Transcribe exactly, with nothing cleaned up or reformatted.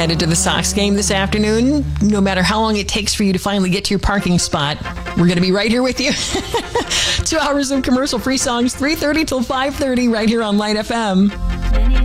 headed to the Sox game this afternoon, no matter how long it takes for you to finally get to your parking spot, we're going to be right here with you. Two hours of commercial-free songs, three thirty till five thirty, right here on Light F M.